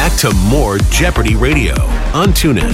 back to more Jeopardy Radio on TuneIn.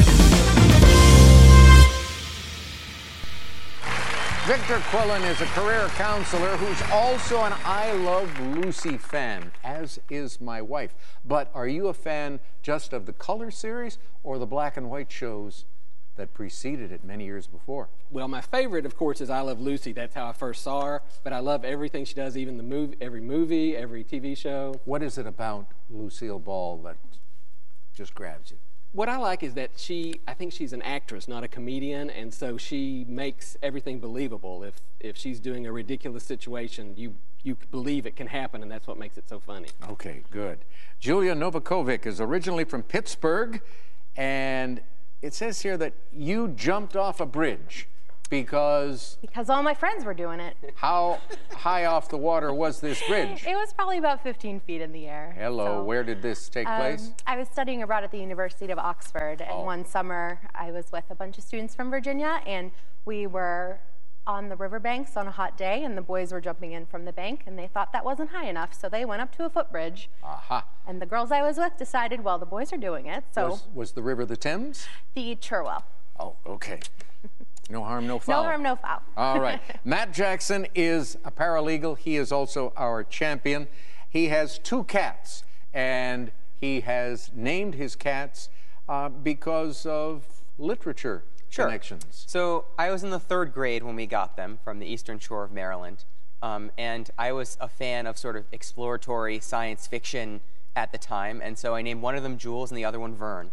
Victor Quillen is a career counselor who's also an I Love Lucy fan, as is my wife. But are you a fan just of the color series or the black and white shows that preceded it many years before? Well, my favorite, of course, is I Love Lucy. That's how I first saw her. But I love everything she does, even every movie, every TV show. What is it about Lucille Ball that just grabs you? What I like is that I think she's an actress, not a comedian, and so she makes everything believable. If she's doing a ridiculous situation, you believe it can happen, and that's what makes it so funny. Okay, good. Julia Novakovic is originally from Pittsburgh, and it says here that you jumped off a bridge because all my friends were doing it. How high off the water was this bridge? It was probably about 15 feet in the air. Hello, where did this take place? I was studying abroad at the University of Oxford, and one summer I was with a bunch of students from Virginia, and we were on the riverbanks on a hot day, and the boys were jumping in from the bank, and they thought that wasn't high enough, so they went up to a footbridge. And the girls I was with decided, well, the boys are doing it, so... Was the river the Thames? The Cherwell. Oh, okay. No harm, no foul. No harm, no foul. All right. Matt Jackson is a paralegal. He is also our champion. He has 2 cats, and he has named his cats because of literature connections. So I was in the 3rd grade when we got them from the Eastern Shore of Maryland, and I was a fan of sort of exploratory science fiction at the time, and so I named one of them Jules and the other one Vern.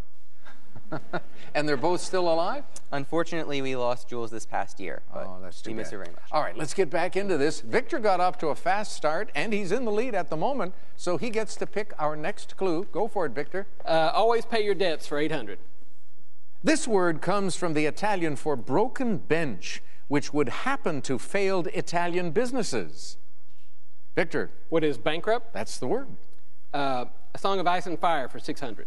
And they're both still alive? Unfortunately, we lost Jules this past year. Oh, that's too bad. We miss her very much. All right, let's get back into this. Victor got off to a fast start, and he's in the lead at the moment, so he gets to pick our next clue. Go for it, Victor. Always pay your debts for $800. This word comes from the Italian for broken bench, which would happen to failed Italian businesses. Victor. What is bankrupt? That's the word. A Song of Ice and Fire for $600.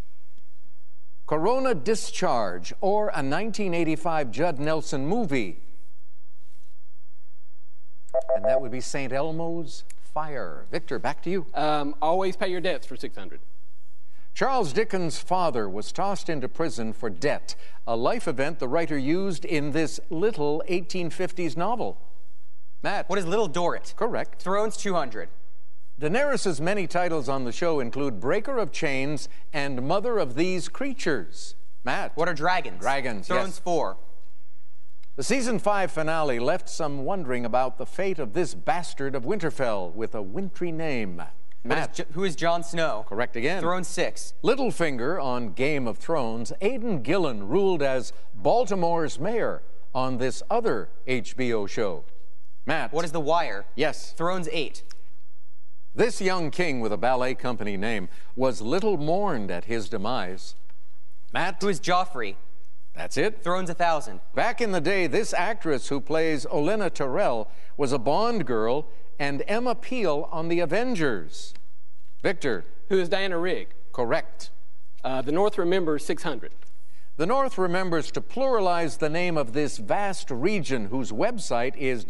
Corona Discharge, or a 1985 Judd Nelson movie. And that would be St. Elmo's Fire. Victor, back to you. Always pay your debts for $600. Charles Dickens' father was tossed into prison for debt, a life event the writer used in this little 1850s novel. Matt. What is Little Dorrit? Correct. Thrones 200. Daenerys' many titles on the show include Breaker of Chains and Mother of These Creatures. Matt. What are dragons? Dragons, Thrones 4. The season 5 finale left some wondering about the fate of this bastard of Winterfell with a wintry name. Matt. Who is Jon Snow? Correct again. Thrones 6. Littlefinger on Game of Thrones. Aidan Gillen ruled as Baltimore's mayor on this other HBO show. Matt. What is The Wire? Yes. Thrones 8. This young king with a ballet company name was little mourned at his demise. Matt. Who is Joffrey? That's it. Thrones 1000. Back in the day, this actress who plays Olenna Tyrell was a Bond girl and Emma Peel on The Avengers. Victor. Who is Diana Rigg? Correct. The North remembers 600. The North remembers to pluralize the name of this vast region whose website is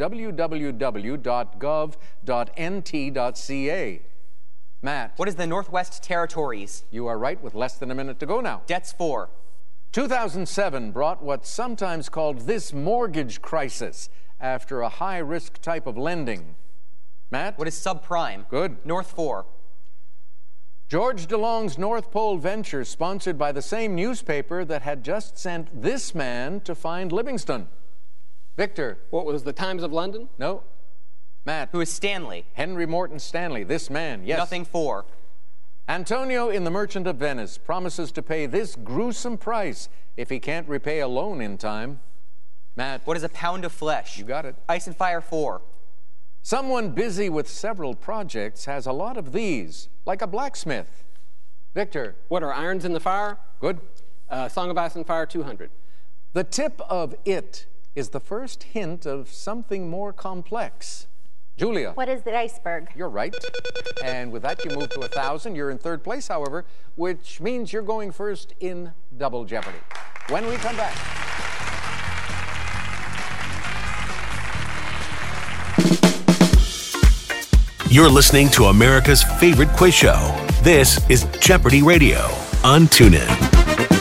www.gov.nt.ca. Matt. What is the Northwest Territories? You are right with less than a minute to go now. Debts 4. 2007 brought what's sometimes called this mortgage crisis after a high-risk type of lending. Matt? What is subprime? Good. North 4. George DeLong's North Pole venture, sponsored by the same newspaper that had just sent this man to find Livingston. Victor. What was the Times of London? No. Matt. Who is Stanley? Henry Morton Stanley, this man, yes. Nothing 4. Antonio in The Merchant of Venice promises to pay this gruesome price if he can't repay a loan in time. Matt. What is a pound of flesh? You got it. Ice and Fire 4. Someone busy with several projects has a lot of these, like a blacksmith. Victor. What are irons in the fire? Good. Song of Ice and Fire 200. The tip of it is the first hint of something more complex. Julia. What is the iceberg? You're right. And with that, you move to 1,000. You're in 3rd place, however, which means you're going first in Double Jeopardy. When we come back. You're listening to America's favorite quiz show, This is Jeopardy Radio on TuneIn.